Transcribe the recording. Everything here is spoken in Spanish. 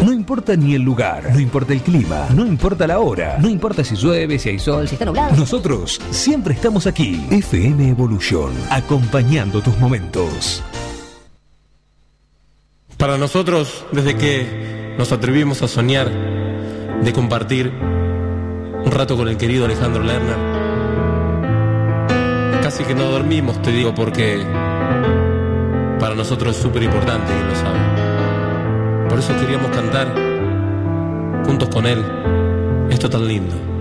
No importa ni el lugar, no importa el clima, no importa la hora, no importa si llueve, si hay sol, si está nublado. Nosotros siempre estamos aquí. FM Evolution, acompañando tus momentos. Para nosotros, desde que nos atrevimos a soñar de compartir un rato con el querido Alejandro Lerner, casi que no dormimos, te digo, porque para nosotros es súper importante y lo sabe. Por eso queríamos cantar juntos con él esto tan lindo.